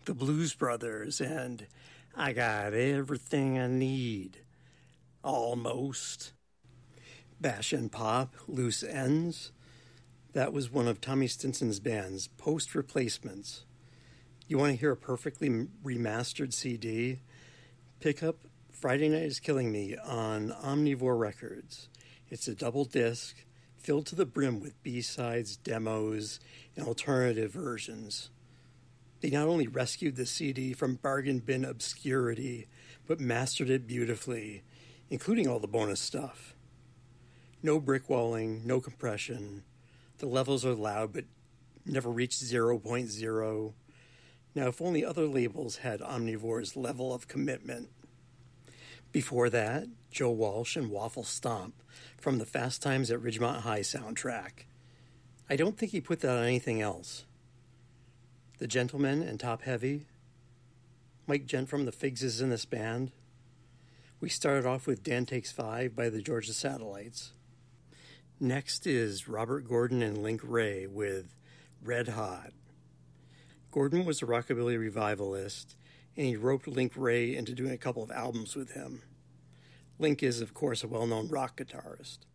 the Blues Brothers, and I Got Everything I Need. Almost. Bash and Pop, Loose Ends. That was one of Tommy Stinson's band's post-replacements. You want to hear a perfectly remastered CD? Pick up Friday Night is Killing Me on Omnivore Records. It's a double disc filled to the brim with B-sides, demos, and alternative versions. They not only rescued the CD from bargain bin obscurity, but mastered it beautifully, including all the bonus stuff. No brick walling, no compression. The levels are loud, but never reach 0.0. Now, if only other labels had Omnivore's level of commitment. Before that, Joe Walsh and Waffle Stomp from the Fast Times at Ridgemont High soundtrack. I don't think he put that on anything else. The Gentlemen and Top Heavy. Mike Gent from the Figs is in this band. We started off with Dan Takes Five by the Georgia Satellites. Next is Robert Gordon and Link Wray with Red Hot. Gordon was a rockabilly revivalist, and he roped Link Wray into doing a couple of albums with him. Link is, of course, a well-known rock guitarist.